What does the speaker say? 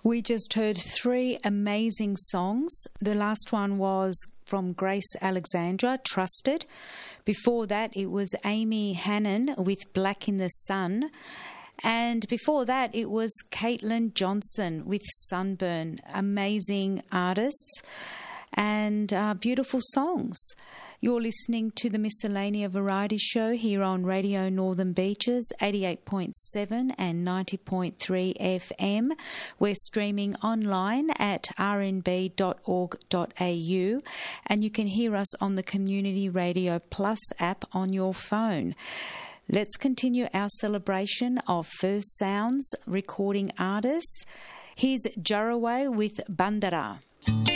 We just heard 3 amazing songs. The last one was from Grace Alexandra, Trusted. Before that, it was Amy Hannon with Black in the Sun. And before that, it was Caitlin Johnson with Sunburn. Amazing artists and beautiful songs. You're listening to the Miscellanea Variety Show here on Radio Northern Beaches, 88.7 and 90.3 FM. We're streaming online at rnb.org.au, and you can hear us on the Community Radio Plus app on your phone. Let's continue our celebration of First Sounds recording artists. Here's Jaraway with Bandara.